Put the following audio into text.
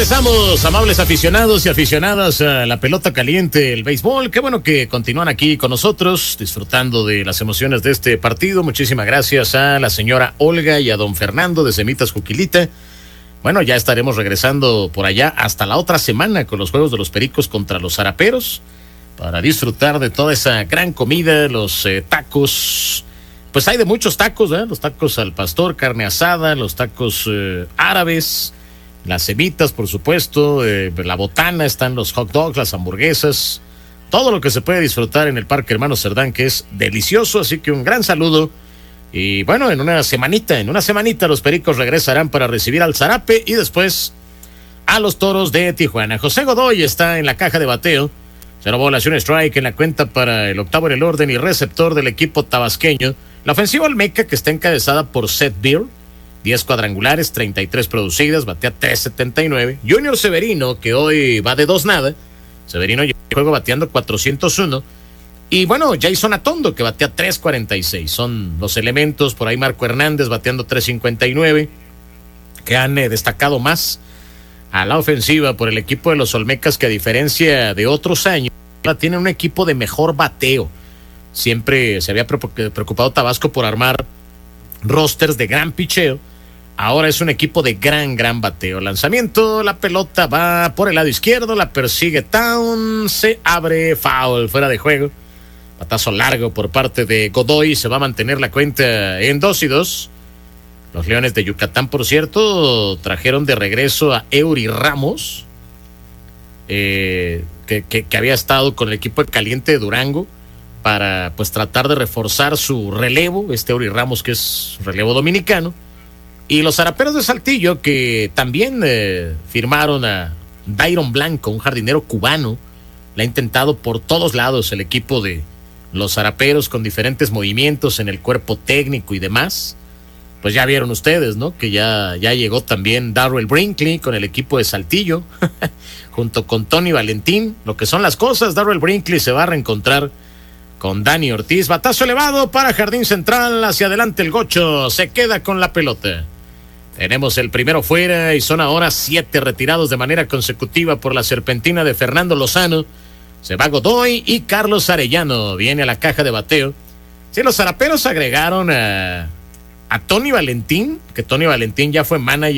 regresamos, amables aficionados y aficionadas a la pelota caliente, el béisbol. Qué bueno que continúan aquí con nosotros, disfrutando de las emociones de este partido. Muchísimas gracias a la señora Olga y a don Fernando de Semitas Juquilita. Bueno, ya estaremos regresando por allá hasta la otra semana con los juegos de los Pericos contra los Zaraperos, para disfrutar de toda esa gran comida, los tacos. Pues hay de muchos tacos, ¿eh? Los tacos al pastor, carne asada, los tacos árabes, las semitas, por supuesto, la botana, están los hot dogs, las hamburguesas, todo lo que se puede disfrutar en el Parque Hermano Cerdán, que es delicioso. Así que un gran saludo. Y bueno, en una semanita los Pericos regresarán para recibir al Zarape y después a los Toros de Tijuana. José Godoy está en la caja de bateo. 0 bolas y un strike en la cuenta para el octavo en el orden y receptor del equipo tabasqueño. La ofensiva olmeca, que está encabezada por Seth Beer, 10 cuadrangulares, 33 producidas, batea 3.79. Junior Severino, que hoy va de 2-0. Severino llega al juego bateando 401. Y bueno, Jason Atondo, que batea 3.46. Son los elementos. Por ahí Marco Hernández bateando 3.59, que han destacado más a la ofensiva por el equipo de los Olmecas, que a diferencia de otros años, tienen un equipo de mejor bateo. Siempre se había preocupado Tabasco por armar rosters de gran picheo. Ahora es un equipo de gran bateo. Lanzamiento, la pelota va por el lado izquierdo, la persigue Town, se abre, foul, fuera de juego. Batazo largo por parte de Godoy, se va a mantener la cuenta en 2-2. Los Leones de Yucatán, por cierto, trajeron de regreso a Eury Ramos, que había estado con el equipo de Caliente de Durango, para pues tratar de reforzar su relevo. Eury Ramos, que es relevo dominicano. Y los Zaraperos de Saltillo, que también firmaron a Dairon Blanco, un jardinero cubano. Le ha intentado por todos lados el equipo de los Zaraperos, con diferentes movimientos en el cuerpo técnico y demás. Pues ya vieron ustedes, ¿no? Que ya llegó también Darrell Brinkley con el equipo de Saltillo, junto con Tony Valentín. Lo que son las cosas, Darrell Brinkley se va a reencontrar con Dani Ortiz. Batazo elevado para Jardín Central, hacia adelante el Gocho, se queda con la pelota. Tenemos el primero fuera y son ahora 7 retirados de manera consecutiva por la serpentina de Fernando Lozano. Se va Godoy y Carlos Arellano viene a la caja de bateo. Sí, los Zaraperos agregaron a Tony Valentín, que Tony Valentín ya fue manager